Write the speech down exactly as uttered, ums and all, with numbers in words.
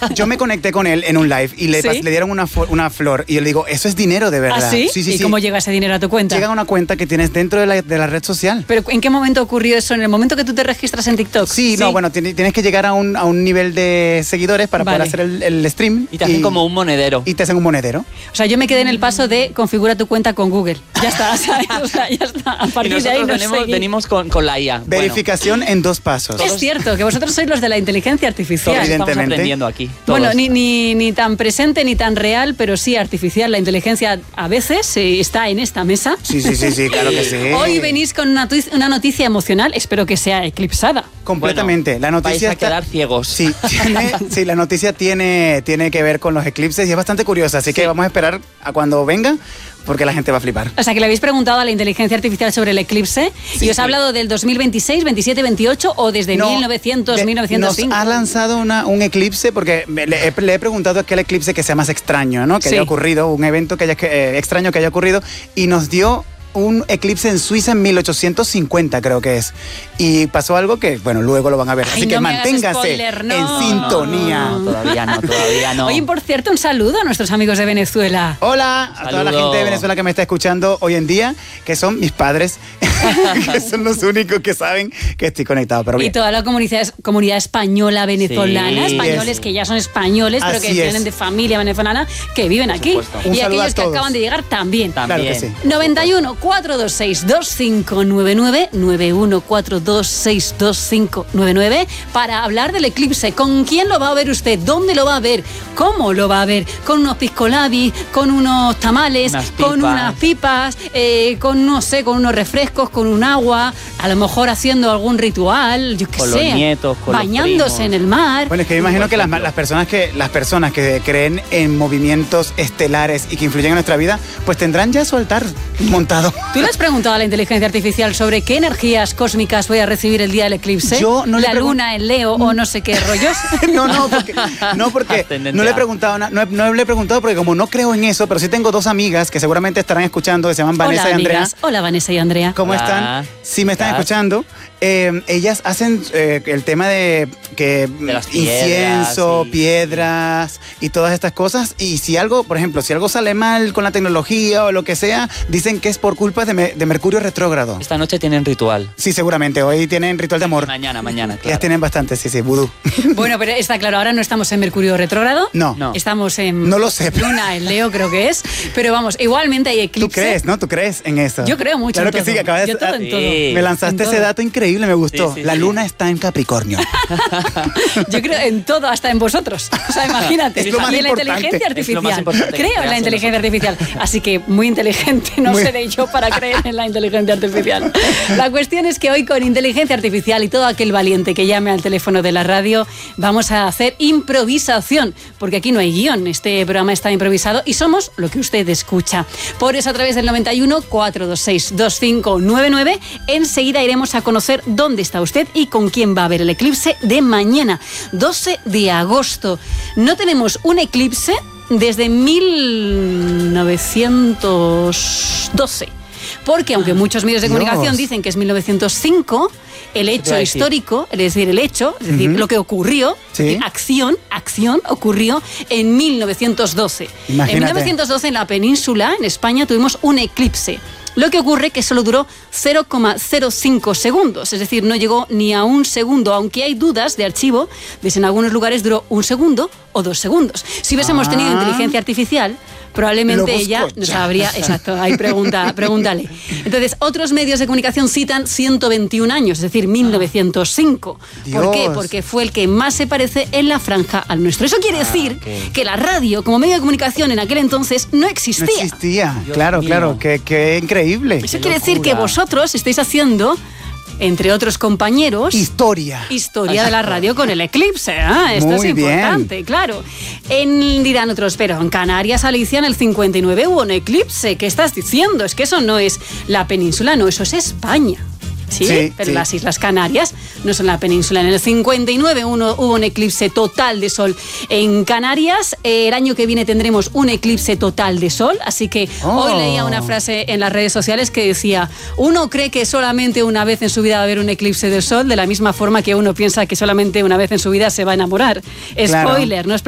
yo me conecté con él en un live y le, ¿Sí? le dieron una, una flor y yo le digo, eso es dinero de verdad. ¿Ah, sí? Sí, sí, ¿Y sí. cómo llega ese dinero a tu cuenta? Llega a una cuenta que tienes dentro de la, de la red social. ¿Pero en qué momento ocurrió eso? ¿En el momento que tú te registras en TikTok? Sí, sí. no, bueno, tienes, tienes que llegar a un, a un nivel de seguidores para vale. poder hacer el, el stream. Y te hacen y, como un monedero. Y te hacen un monedero. O sea, yo me quedé en el paso de configura tu cuenta con Google. Ya está, ¿sabes? O sea, ya está. A partir y de ahí venimos, venimos con, con la I A. Verificación bueno. en dos pasos. Es cierto, que vosotros sois los de la inteligencia artificial. Evidentemente. Estamos aprendiendo aquí. Todos. Bueno, ni, ni, ni tan presente ni tan real, pero sí artificial. La inteligencia a veces eh, está en esta mesa. Sí, sí, sí, sí, claro que sí. Hoy venís con una, una noticia emocional, espero que sea eclipsada. Completamente. Bueno, la noticia vais a quedar está... ciegos. Sí, tiene, sí, la noticia tiene, tiene que ver con los eclipses y es bastante curiosa, así sí. que vamos a esperar a cuando venga, porque la gente va a flipar. O sea, que le habéis preguntado a la inteligencia artificial sobre el eclipse sí, y os sí. ha hablado del dos mil veintiséis, veintisiete, veintiocho o desde no, mil novecientos, de, mil novecientos cinco. Nos ha lanzado una, un eclipse porque le he, le he preguntado aquel eclipse que sea más extraño, ¿no? Que sí. haya ocurrido, un evento que haya, eh, extraño que haya ocurrido y nos dio un eclipse en Suiza en mil ochocientos cincuenta, creo que es. Y pasó algo que, bueno, luego lo van a ver. Así Ay, que no manténgase spoiler, no. en sintonía. No, no, todavía no, todavía no. Oye, por cierto, un saludo a nuestros amigos de Venezuela. Hola a Saludo. toda la gente de Venezuela que me está escuchando hoy en día, que son mis padres, que son los únicos que saben que estoy conectado. Pero bien. Y toda la comunidad, comunidad española venezolana, sí, españoles es. que ya son españoles, pero Así que vienen de familia venezolana, que viven aquí. Un y aquellos que todos. acaban de llegar también. también. Claro que sí. noventa y uno, cuatrocientos veintiséis, veinticinco noventa y nueve, noventa y uno, cuatrocientos veintiséis, veinticinco noventa y nueve para hablar del eclipse. ¿Con quién lo va a ver usted? ¿Dónde lo va a ver? ¿Cómo lo va a ver? ¿Con unos piscolabis? ¿Con unos tamales? Unas ¿Con unas pipas? Eh, ¿Con, no sé, con unos refrescos? ¿Con un agua? A lo mejor haciendo algún ritual, yo qué con sé. Los nietos, con bañándose los en el mar. Bueno, es que yo imagino que las, las, personas que las personas que creen en movimientos estelares y que influyen en nuestra vida, pues tendrán ya su altar montado. ¿Tú le has preguntado a la inteligencia artificial sobre qué energías cósmicas voy a recibir el día del eclipse? Yo no le La luna en Leo o no sé qué rollos. no, no, porque, no, porque no le he preguntado, no, no le he preguntado porque como no creo en eso, pero sí tengo dos amigas que seguramente estarán escuchando, que se llaman Vanessa Hola, y Andrea. amigas. Hola, Vanessa y Andrea. ¿Cómo Hola. están? Sí, me están ¿Estás? escuchando. Eh, ellas hacen eh, el tema de que de las piedras, incienso, sí. piedras y todas estas cosas. Y si algo, por ejemplo, si algo sale mal con la tecnología o lo que sea, dicen que es por culpa de, me, de Mercurio retrógrado. Esta noche tienen ritual. Sí, seguramente. Hoy tienen ritual de amor. Mañana, mañana, claro. Ellas tienen bastante, sí, sí, vudú. Bueno, pero está claro, ahora no estamos en Mercurio retrógrado. No. No. Estamos en No lo sé. Luna en Leo, creo que es. Pero vamos, igualmente hay eclipse. ¿Tú crees, no? ¿Tú crees en eso? Yo creo mucho Claro en que todo. sí, que acabas de... Yo todo en todo. Sí. Me lanzaste En ese todo. dato increíble, me gustó. Sí, sí, la sí. luna está en Capricornio. Yo creo en todo, hasta en vosotros. O sea, imagínate. Es lo más y en la importante. inteligencia Es lo más artificial. importante que Creo en la creas en inteligencia artificial. Así que muy inteligente no Muy- seré yo para creer en la inteligencia artificial. La cuestión es que hoy con inteligencia artificial y todo aquel valiente que llame al teléfono de la radio, vamos a hacer improvisación. Porque aquí no hay guión. Este programa está improvisado y somos lo que usted escucha. Por eso a través del noventa y uno, cuatrocientos veintiséis, veinticinco noventa y nueve enseguida iremos a conocer dónde está usted y con quién va a ver el eclipse de mañana, doce de agosto. No tenemos un eclipse desde mil novecientos doce. Porque aunque muchos medios de Dios. comunicación dicen que es mil novecientos cinco, el te hecho iba a decir. histórico, es decir, el hecho, es decir, Ujú. lo que ocurrió, Sí. es decir, acción, acción ocurrió en mil novecientos doce. Imagínate. En mil novecientos doce en la península, en España, tuvimos un eclipse. Lo que ocurre que solo duró cero coma cero cinco segundos, es decir, no llegó ni a un segundo, aunque hay dudas de archivo de si en algunos lugares duró un segundo o dos segundos. Si hubiésemos Ah. tenido inteligencia artificial, probablemente Lo busco ella ya. nos habría... Exacto, ahí pregunta, pregúntale. Entonces, otros medios de comunicación citan ciento veintiún años, es decir, mil novecientos cinco. ¿Por qué? Dios. Porque fue el que más se parece en la franja al nuestro. Eso quiere decir ok. que la radio, como medio de comunicación en aquel entonces, no No existía. existía. Dios claro, mío. claro. Qué, qué increíble. Eso Qué quiere decir locura. que vosotros estáis haciendo, entre otros compañeros, Historia. historia de la radio con el eclipse. ¿eh? Esto Muy es bien. importante, claro. En, dirán otros, pero en Canarias, Alicia, en el cincuenta y nueve hubo un eclipse. ¿Qué estás diciendo? Es que eso no es la península, no, eso es España. ¿Sí? Sí, Pero sí. las Islas Canarias no son la península. En el cincuenta y nueve uno, hubo un eclipse total de sol en Canarias. Eh, El año que viene tendremos un eclipse total de sol. Así que Oh. hoy leía una frase en las redes sociales que decía: uno cree que solamente una vez en su vida va a haber un eclipse de sol, de la misma forma que uno piensa que solamente una vez en su vida se va a enamorar. Claro. Spoiler, no es